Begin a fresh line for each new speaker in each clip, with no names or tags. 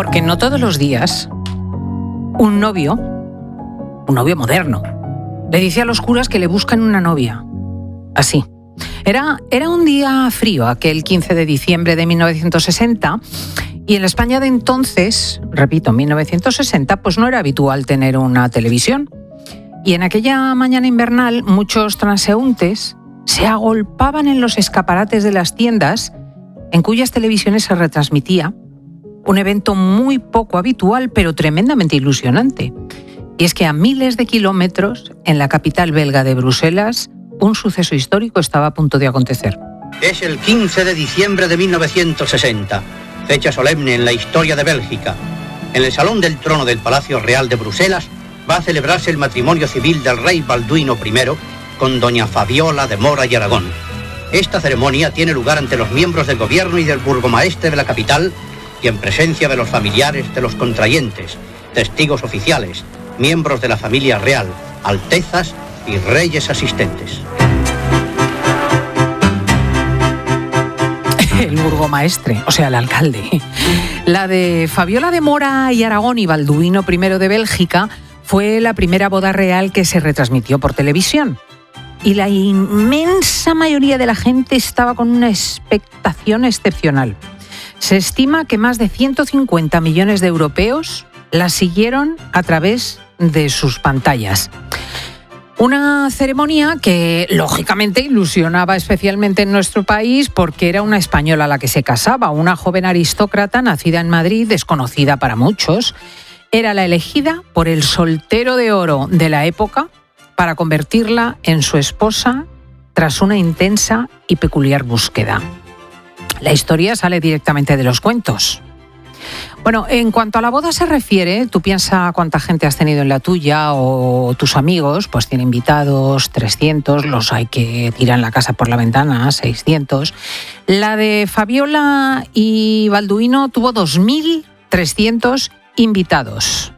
Porque no todos los días un novio moderno, le dice a los curas que le buscan una novia. Así. Era un día frío, aquel 15 de diciembre de 1960, y en la España de entonces, repito, 1960, pues no era habitual tener una televisión. Y en aquella mañana invernal, muchos transeúntes se agolpaban en los escaparates de las tiendas en cuyas televisiones se retransmitía un evento muy poco habitual, pero tremendamente ilusionante. Y es que a miles de kilómetros, en la capital belga de Bruselas, un suceso histórico estaba a punto de acontecer.
Es el 15 de diciembre de 1960, fecha solemne en la historia de Bélgica. En el Salón del Trono del Palacio Real de Bruselas va a celebrarse el matrimonio civil del rey Balduino I con doña Fabiola de Mora y Aragón. Esta ceremonia tiene lugar ante los miembros del gobierno y del burgomaestre de la capital y en presencia de los familiares de los contrayentes, testigos oficiales, miembros de la familia real, altezas y reyes asistentes.
El burgomaestre, o sea, el alcalde. La de Fabiola de Mora y Aragón y Balduino I de Bélgica fue la primera boda real que se retransmitió por televisión. Y la inmensa mayoría de la gente estaba con una expectación excepcional. Se estima que más de 150 millones de europeos la siguieron a través de sus pantallas. Una ceremonia que, lógicamente, ilusionaba especialmente en nuestro país porque era una española la que se casaba, una joven aristócrata nacida en Madrid, desconocida para muchos. Era la elegida por el soltero de oro de la época para convertirla en su esposa tras una intensa y peculiar búsqueda. La historia sale directamente de los cuentos. Bueno, en cuanto a la boda se refiere, tú piensa cuánta gente has tenido en la tuya o tus amigos, pues tienen invitados 300, los hay que tiran la casa por la ventana, 600. La de Fabiola y Balduino tuvo 2.300 invitados.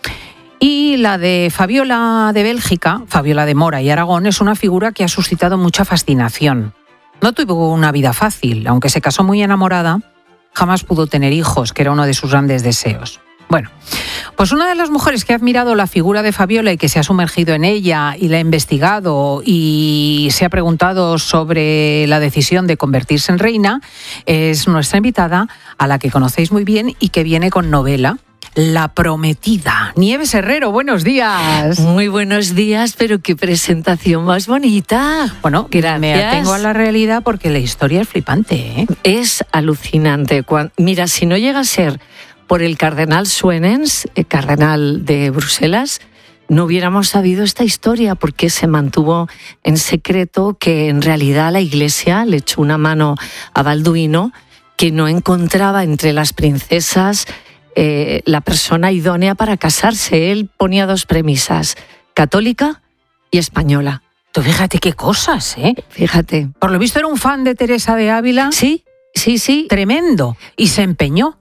Y la de Fabiola de Bélgica, Fabiola de Mora y Aragón, es una figura que ha suscitado mucha fascinación. No tuvo una vida fácil, aunque se casó muy enamorada, jamás pudo tener hijos, que era uno de sus grandes deseos. Bueno, pues una de las mujeres que ha admirado la figura de Fabiola y que se ha sumergido en ella y la ha investigado y se ha preguntado sobre la decisión de convertirse en reina es nuestra invitada, a la que conocéis muy bien y que viene con novela. La prometida. Nieves Herrero, buenos días.
Muy buenos días, pero qué presentación más bonita.
Bueno, gracias. Me atengo a la realidad porque la historia es flipante, ¿eh?
Es alucinante. Mira, si no llega a ser por el cardenal Suenens, el cardenal de Bruselas, no hubiéramos sabido esta historia porque se mantuvo en secreto, que en realidad la Iglesia le echó una mano a Balduino, que no encontraba entre las princesas la persona idónea para casarse. Él ponía dos premisas: católica y española.
Tú fíjate qué cosas, ¿eh?
Fíjate.
Por lo visto era un fan de Teresa de Ávila.
Sí.
Tremendo. Y se empeñó.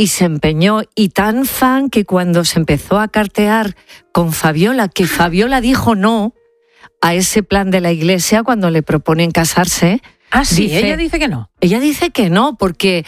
Y tan fan que cuando se empezó a cartear con Fabiola, que Fabiola dijo no a ese plan de la Iglesia cuando le proponen casarse.
Ah, sí, ella dice que no.
Ella dice que no, porque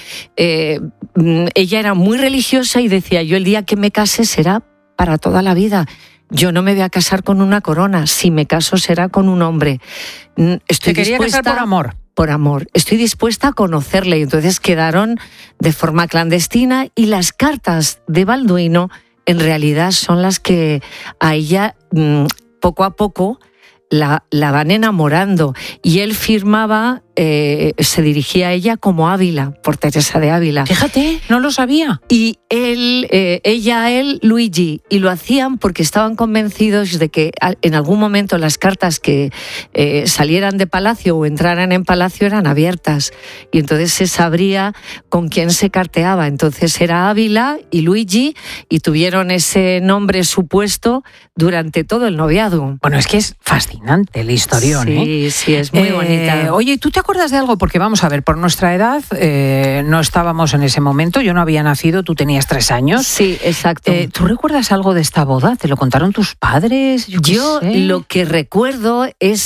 ella era muy religiosa y decía: yo el día que me case será para toda la vida. Yo no me voy a casar con una corona, si me caso será con un hombre.
Se quería casar por amor.
Por amor. Estoy dispuesta a conocerle. Y entonces quedaron de forma clandestina y las cartas de Balduino en realidad son las que a ella poco a poco la van enamorando, y él firmaba, se dirigía a ella como Ávila, por Teresa de Ávila.
Fíjate, no lo sabía.
Y ella a él, Luigi, y lo hacían porque estaban convencidos de que en algún momento las cartas que salieran de palacio o entraran en palacio eran abiertas, y entonces se sabría con quién se carteaba. Entonces era Ávila y Luigi, y tuvieron ese nombre supuesto durante todo el noviazgo.
Bueno, es que es fascinante la historión, ¿eh?
Sí, es muy bonita.
Oye, ¿tú te acuerdas de algo? Porque vamos a ver, por nuestra edad no estábamos en ese momento, yo no había nacido, tú tenías 3 años.
Sí, exacto.
¿Tú recuerdas algo de esta boda? ¿Te lo contaron tus padres?
Yo lo que recuerdo es